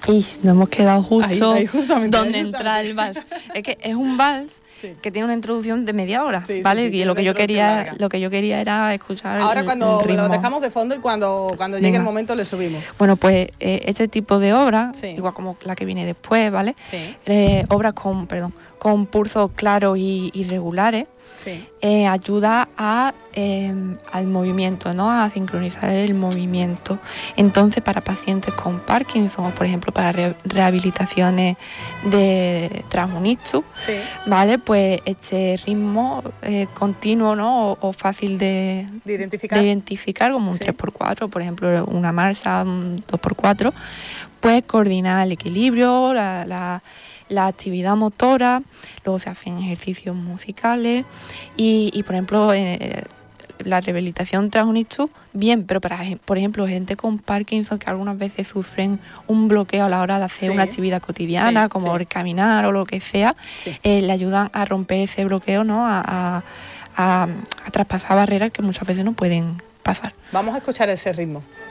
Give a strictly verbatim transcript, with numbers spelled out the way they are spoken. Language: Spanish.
Y nos hemos quedado justo ahí, ahí justamente, donde ahí entra justamente. el vals. Es que es un vals Sí. que tiene una introducción de media hora, Sí, sí, ¿vale? sí, y tiene lo una que yo introducción quería, larga. lo que yo quería era escuchar Ahora el, cuando el ritmo. lo dejamos de fondo y cuando, cuando llegue Venga. el momento le subimos. Bueno, pues eh, este tipo de obras, Sí. igual como la que viene después, ¿vale? Sí. Eh, obras con, perdón, con pulsos claros y irregulares, Sí. eh, ayuda a, eh, al movimiento, ¿no? A sincronizar el movimiento. Entonces, para pacientes con Parkinson, o por ejemplo, para re- rehabilitaciones de transhumanismo, Sí. ¿vale? Pues este ritmo eh, continuo, ¿no? O, o fácil de, De identificar. de identificar, como un Sí. tres por cuatro, por ejemplo, una marcha, un dos por cuatro, pues coordina el equilibrio, la, la, la actividad motora, luego se hacen ejercicios musicales y, y por ejemplo, eh, la rehabilitación transhumanismo, bien, pero para, por ejemplo, gente con Parkinson que algunas veces sufren un bloqueo a la hora de hacer Sí. una actividad cotidiana, Sí, como sí. el caminar o lo que sea, Sí. eh, le ayudan a romper ese bloqueo, ¿no? A, a, a, a traspasar barreras que muchas veces no pueden pasar. Vamos a escuchar ese ritmo.